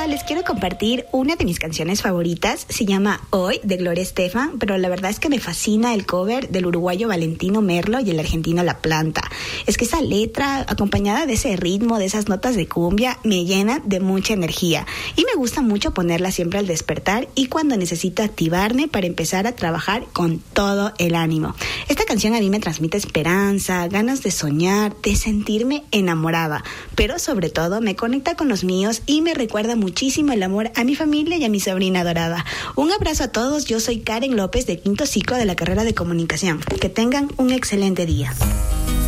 les quiero compartir una de mis canciones favoritas. Se llama Hoy, de Gloria Estefan, pero la verdad es que me fascina el cover del uruguayo Valentino Merlo y el argentino La Planta. Es que esa letra, acompañada de ese ritmo, de esas notas de cumbia, me llena de mucha energía. Y me gusta mucho ponerla siempre al despertar y cuando necesito activarme para empezar a trabajar con todo el ánimo. Esta canción a mí me transmite esperanza, ganas de soñar, de sentirme enamorada, pero sobre todo me conecta con los míos y me recuerda muchísimo el amor a mi familia y a mi sobrina adorada. Un abrazo a todos, yo soy Karen López de quinto ciclo de la carrera de comunicación. Que tengan un excelente día.